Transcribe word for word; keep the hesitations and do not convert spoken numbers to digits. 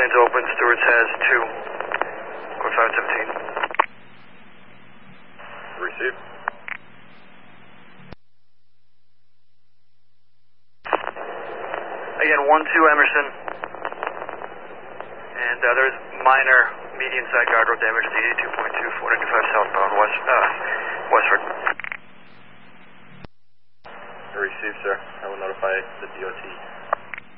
lanes open. Stewart's has two. Code five seventeen. Receive. Again, one two Emerson. And uh, there's minor median side guardrail damage to the eighty-two point two, four ninety-five southbound west, uh, Westford. Receive, sir. I will notify the D O T.